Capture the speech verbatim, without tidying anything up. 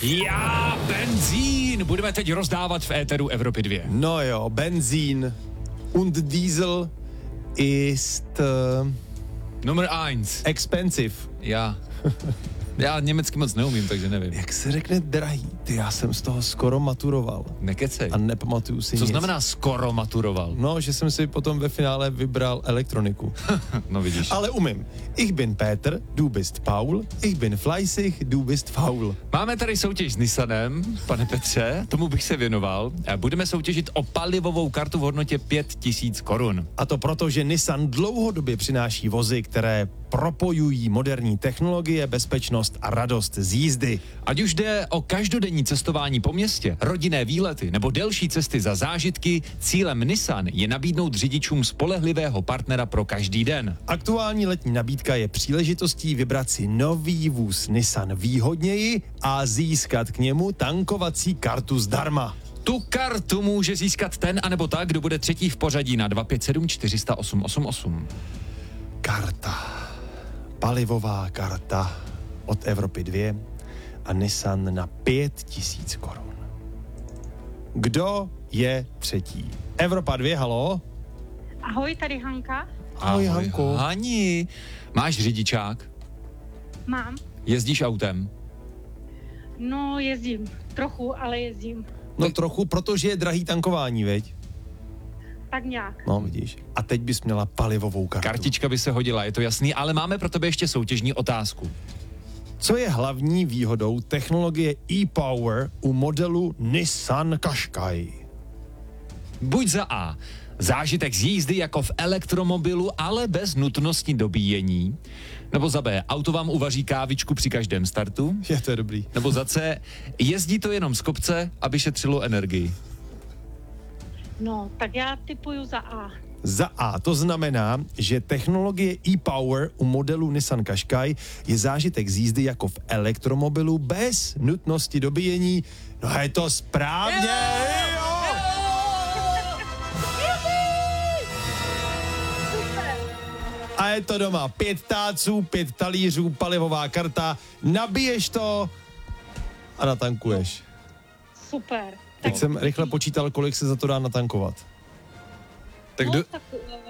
Já, benzín! Budeme teď rozdávat v éteru Evropy dvě. No jo, benzín und Diesel ist uh, Nummer eins. expensive. Já. Já německy moc neumím, takže nevím. Jak se řekne drahý? Ty, já jsem z toho skoro maturoval. Nekecej. A nepamatuju si Co nic. znamená skoro maturoval? No, že jsem si potom ve finále vybral elektroniku. No vidíš. Ale umím. Ich bin Peter, du bist Paul, ich bin fleißig, du bist faul. Máme tady soutěž s Nissanem, pane Petře, tomu bych se věnoval. Budeme soutěžit o palivovou kartu v hodnotě pět tisíc korun. A to proto, že Nissan dlouhodobě přináší vozy, které propojují moderní technologie, bezpečnost a radost z jízdy. Ať už jde o každodenní cestování po městě, rodinné výlety nebo delší cesty za zážitky, cílem Nissan je nabídnout řidičům spolehlivého partnera pro každý den. Aktuální letní nabídka je příležitostí vybrat si nový vůz Nissan výhodněji a získat k němu tankovací kartu zdarma. Tu kartu může získat ten anebo tak, kdo bude třetí v pořadí na dva pět sedm čtyři nula osm osm osm. Karta. Palivová karta od Evropy dvě a Nissan na pět tisíc korun. Kdo je třetí? Evropa dvě, halo? Ahoj, tady Hanka. Ahoj, Hanko. Hani, máš řidičák? Mám. Jezdíš autem? No, jezdím. Trochu, ale jezdím. No trochu, protože je drahý tankování, veď? Tak nějak. No, vidíš. A teď bys měla palivovou kartu. Kartička by se hodila, je to jasný, ale máme pro tebe ještě soutěžní otázku. Co je hlavní výhodou technologie e-Power u modelu Nissan Qashqai? Buď za A. Zážitek z jízdy jako v elektromobilu, ale bez nutnosti dobíjení. Nebo za B. Auto vám uvaří kávičku při každém startu. Je to je dobrý. Nebo za C. Jezdí to jenom z kopce, aby šetřilo energii. No, tak já typuju za A. Za A to znamená, že technologie e-Power u modelu Nissan Qashqai je zážitek z jízdy jako v elektromobilu bez nutnosti dobíjení. No a je to správně! Jo! A je to doma. Pět táců, pět talířů, palivová karta. Nabiješ to a natankuješ. Super. Teď jsem rychle počítal, kolik se za to dá natankovat. Tak no, do, tak